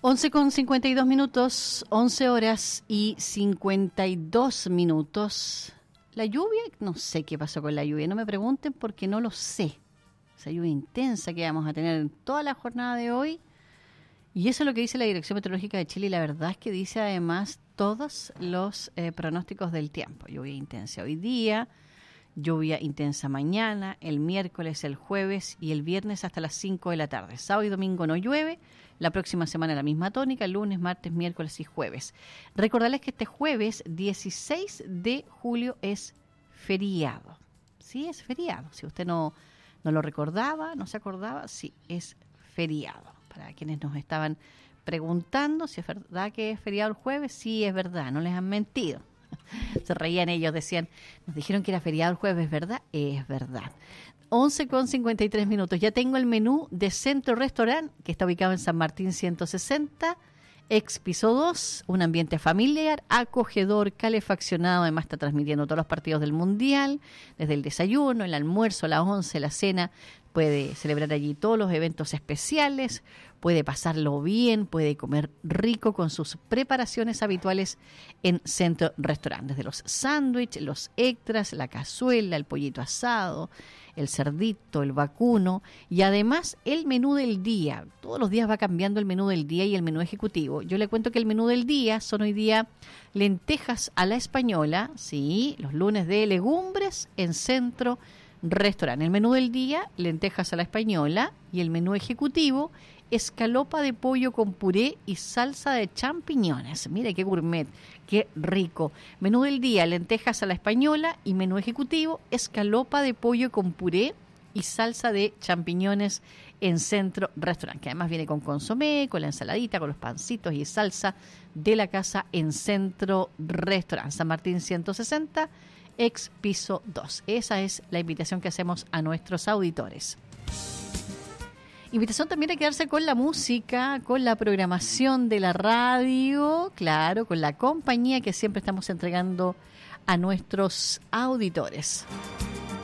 11:52, 11 horas y 52 minutos. La lluvia, no sé qué pasó con la lluvia, no me pregunten porque no lo sé. Esa lluvia intensa que vamos a tener en toda la jornada de hoy. Y eso es lo que dice la Dirección Meteorológica de Chile, y la verdad es que dice además todos los pronósticos del tiempo. Lluvia intensa hoy día, lluvia intensa mañana, el miércoles, el jueves y el viernes hasta las 5 de la tarde. Sábado y domingo no llueve, la próxima semana la misma tónica, lunes, martes, miércoles y jueves. Recordarles que este jueves 16 de julio es feriado. Sí, es feriado. Si usted no lo recordaba, no se acordaba, sí, es feriado. Para quienes nos estaban preguntando si es verdad que es feriado el jueves, sí es verdad, no les han mentido. Se reían ellos, decían, nos dijeron que era feriado el jueves, ¿verdad? Es verdad. 11:53. Ya tengo el menú de Centro Restaurant, que está ubicado en San Martín 160, ex piso 2, un ambiente familiar, acogedor, calefaccionado. Además está transmitiendo todos los partidos del Mundial, desde el desayuno, el almuerzo, la once, la cena. Puede celebrar allí todos los eventos especiales, puede pasarlo bien, puede comer rico con sus preparaciones habituales en Centro Restaurant. Desde los sándwiches, los extras, la cazuela, el pollito asado, el cerdito, el vacuno y además el menú del día. Todos los días va cambiando el menú del día y el menú ejecutivo. Yo le cuento que el menú del día son hoy día lentejas a la española, sí, los lunes de legumbres en Centro Restaurante. El menú del día, lentejas a la española, y el menú ejecutivo, escalopa de pollo con puré y salsa de champiñones. Mire qué gourmet, qué rico. Menú del día, lentejas a la española, y menú ejecutivo, escalopa de pollo con puré y salsa de champiñones en Centro Restaurante, que además viene con consomé, con la ensaladita, con los pancitos y salsa de la casa en Centro Restaurante. San Martín 160, ex piso 2. Esa es la invitación que hacemos a nuestros auditores. Invitación también a quedarse con la música, con la programación de la radio, claro, con la compañía que siempre estamos entregando a nuestros auditores.